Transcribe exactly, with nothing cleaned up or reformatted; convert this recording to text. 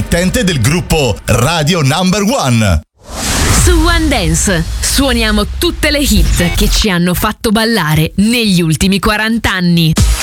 emittente del gruppo Radio Number One. Su One Dance suoniamo tutte le hit che ci hanno fatto ballare negli ultimi quaranta anni.